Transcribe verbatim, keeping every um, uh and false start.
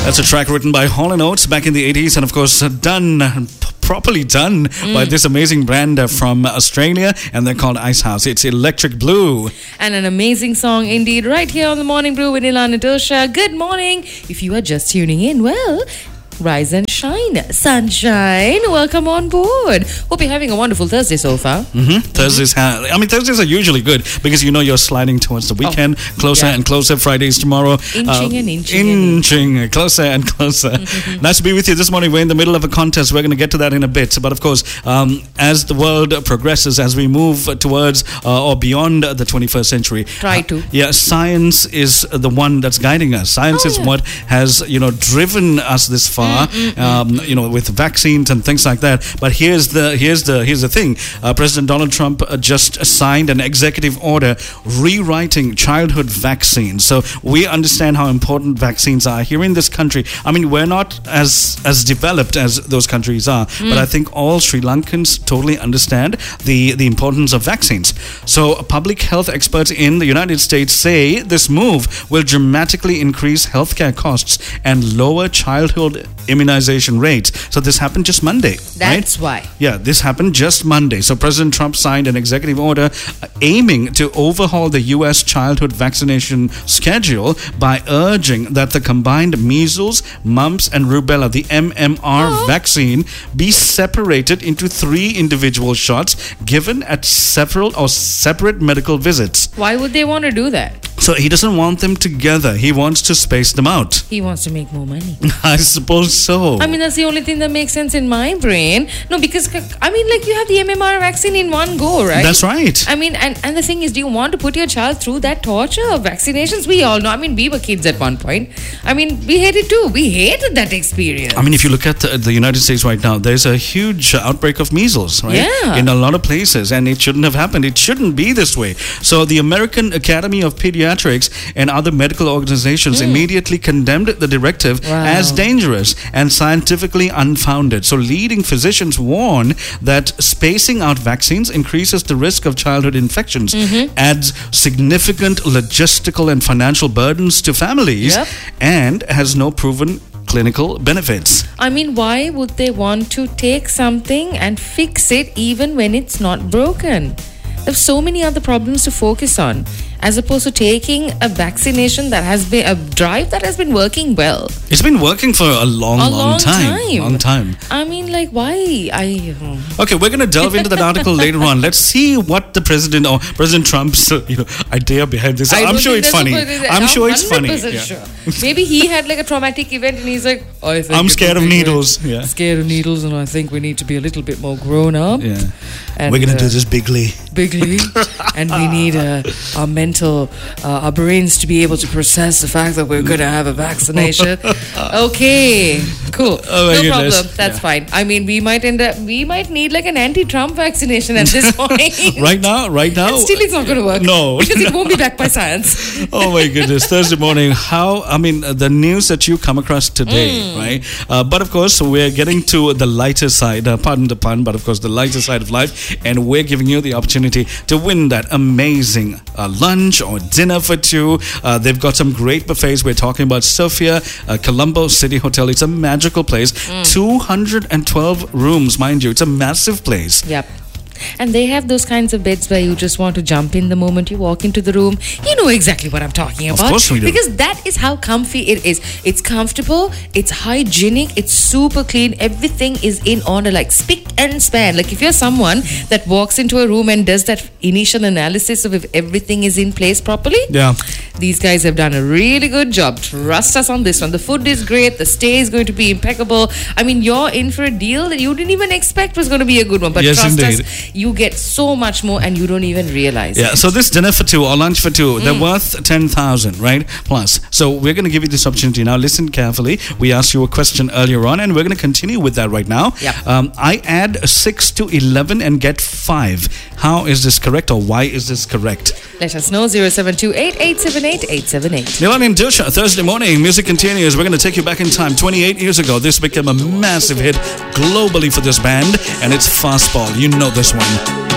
That's a track written by Hall and Oates back in the eighties, and of course uh, done, uh, properly done mm. by this amazing brand uh, from Australia, and they're called Icehouse. It's Electric Blue. And an amazing song indeed, right here on the Morning Brew with Nilan and Dilsha. Good morning. If you are just tuning in, well, rise and shine, sunshine. Welcome on board. Hope you're having a wonderful Thursday so far. Mm-hmm. Thursdays, ha- I mean, Thursdays are usually good because you know you're sliding towards the weekend, oh, closer yeah. and closer. Fridays tomorrow, inching uh, and inching, inching and closer and closer. Mm-hmm. Nice to be with you this morning. We're in the middle of a contest. We're going to get to that in a bit. But of course, um, as the world progresses, as we move towards uh, or beyond the twenty-first century, try to. Uh, yeah, science is the one that's guiding us. Science oh, is yeah. what has you know driven us this far. Mm-hmm. Um, you know, with vaccines and things like that. But here's the here's the here's the thing. Uh, President Donald Trump uh, just signed an executive order rewriting childhood vaccines. So we understand how important vaccines are here in this country. I mean, we're not as as developed as those countries are, mm. but I think all Sri Lankans totally understand the the importance of vaccines. So public health experts in the United States say this move will dramatically increase healthcare costs and lower childhood immunization rates. So this happened just Monday. That's right? why. Yeah, this happened just Monday. So President Trump signed an executive order uh, aiming to overhaul the U S childhood vaccination schedule by urging that the combined measles, mumps, and rubella, the M M R oh. vaccine, be separated into three individual shots given at several or separate medical visits. Why would they want to do that? So he doesn't want them together. He wants to space them out. He wants to make more money. I suppose so. I mean, that's the only thing that makes sense in my brain. No, because, I mean, like, you have the M M R vaccine in one go, right? That's right. I mean, and, and the thing is, do you want to put your child through that torture of vaccinations? We all know. I mean, we were kids at one point. I mean, we hated too. We hated that experience. I mean, if you look at the, the United States right now, there's a huge outbreak of measles, right? Yeah. In a lot of places, and it shouldn't have happened. It shouldn't be this way. So the American Academy of Pediatrics and other medical organizations mm. immediately condemned the directive wow. as dangerous and scientifically unfounded. So leading physicians warn that spacing out vaccines increases the risk of childhood infections, mm-hmm. adds significant logistical and financial burdens to families, yep. and has no proven clinical benefits. I mean, why would they want to take something and fix it even when it's not broken? There's so many other problems to focus on, as opposed to taking a vaccination that has been a drive that has been working well. It's been working for a long, a long, long time. time. Long time. I mean, like, why? I. Okay, we're going to delve into that article later on. Let's see what the president or President Trump's you know idea behind this. I I'm sure it's funny. I'm sure it's funny. Yeah. Sure. Maybe he had like a traumatic event and he's like, oh, I think I'm scared of needles. Good. Yeah. Scared of needles, and I think we need to be a little bit more grown up. Yeah. And we're going to uh, do this bigly. Bigly. And we need uh, our mental, uh, our brains to be able to process the fact that we're going to have a vaccination. Okay, cool. Oh my no goodness. problem. That's yeah. fine. I mean, we might end up, we might need like an anti-Trump vaccination at this point. right now, right now. And still it's not going to work. No. Because it won't be backed by science. Oh my goodness. Thursday morning. How, I mean, uh, the news that you come across today, mm. right? Uh, but of course, we're getting to the lighter side, uh, pardon the pun, but of course, the lighter side of life. And we're giving you the opportunity to win that amazing uh, lunch or dinner for two. Uh, they've got some great buffets. We're talking about Sophia uh, Colombo City Hotel. It's a magical place. Mm. two hundred twelve rooms, mind you. It's a massive place. Yep. And they have those kinds of beds where you just want to jump in the moment you walk into the room. You know exactly what I'm talking about. Of course we do. Because that is how comfy it is. It's comfortable, it's hygienic, it's super clean. Everything is in order, like spick and span. Like if you're someone that walks into a room and does that initial analysis of if everything is in place properly, yeah, these guys have done a really good job. Trust us on this one. The food is great. The stay is going to be impeccable. I mean, you're in for a deal that you didn't even expect was going to be a good one. But yes, trust indeed. us, you get so much more and you don't even realize yeah, it. So this dinner for two or lunch for two, Mm. they're worth ten thousand, right? Plus. So we're going to give you this opportunity. Now listen carefully. We asked you a question earlier on and we're going to continue with that right now. Yep. Um, I add six to eleven and get five. How is this correct or why is this correct? Let us know. zero seven two eight, eight seven eight, eight seven eight. Nilan and Dilsha, Thursday morning. Music continues. We're going to take you back in time. twenty-eight years ago, this became a massive hit globally for this band and it's Fastball. You know this one.